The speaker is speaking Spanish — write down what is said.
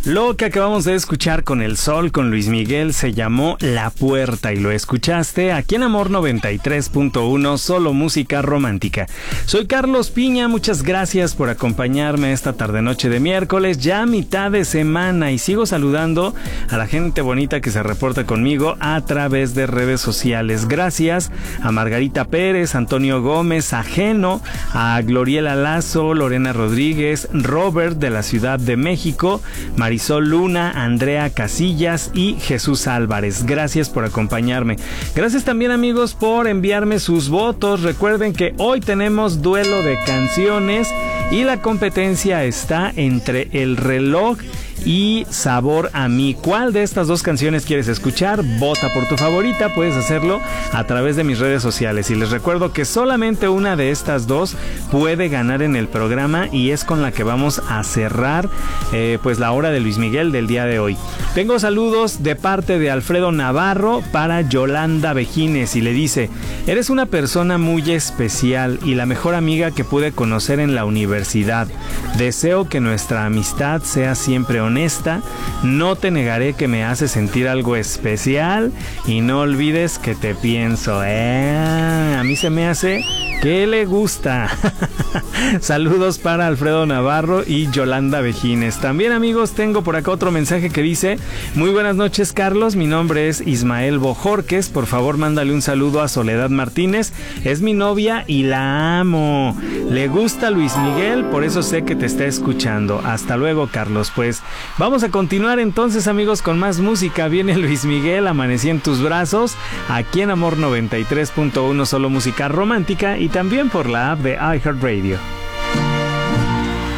Lo que acabamos de escuchar con El Sol, con Luis Miguel, se llamó La Puerta y lo escuchaste aquí en Amor 93.1, solo música romántica. Soy Carlos Piña, muchas gracias por acompañarme esta tarde-noche de miércoles, ya mitad de semana, y sigo saludando a la gente bonita que se reporta conmigo a través de redes sociales. Gracias a Margarita Pérez, Antonio Gómez, a Geno, a Gloriela Lazo, Lorena Rodríguez, Robert de la Ciudad de México, Marisol Luna, Andrea Casillas y Jesús Álvarez. Gracias por acompañarme. Gracias también, amigos, por enviarme sus votos. Recuerden que hoy tenemos duelo de canciones y la competencia está entre El Reloj y Sabor a mí. ¿Cuál de estas dos canciones quieres escuchar? Vota por tu favorita, puedes hacerlo a través de mis redes sociales. Y les recuerdo que solamente una de estas dos puede ganar en el programa y es con la que vamos a cerrar pues la hora de Luis Miguel del día de hoy. Tengo saludos de parte de Alfredo Navarro para Yolanda Vejines y le dice: eres una persona muy especial y la mejor amiga que pude conocer en la universidad. Deseo que nuestra amistad sea siempre honesta, no te negaré que me hace sentir algo especial y no olvides que te pienso. A mí se me hace que le gusta. Saludos para Alfredo Navarro y Yolanda Vejines. También, amigos, tengo por acá otro mensaje que dice: muy buenas noches, Carlos, mi nombre es Ismael Bojorques, por favor mándale un saludo a Soledad Martínez, es mi novia y la amo, le gusta Luis Miguel, por eso sé que te está escuchando. Hasta luego, Carlos. Pues vamos a continuar entonces, amigos, con más música. Viene Luis Miguel, Amanecí en tus brazos, aquí en Amor 93.1, solo música romántica, y también por la app de iHeartRadio.